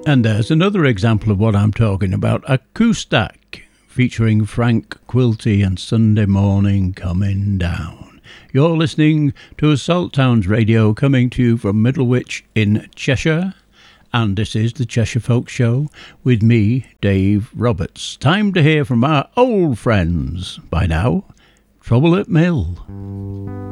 And there's another example of what I'm talking about, Acoustic, featuring Frank Quilty and Sunday Morning Coming Down. You're listening to Salt Towns Radio, coming to you from Middlewich in Cheshire, and this is the Cheshire Folk Show with me, Dave Roberts. Time to hear from our old friends by now, Trouble at Mill.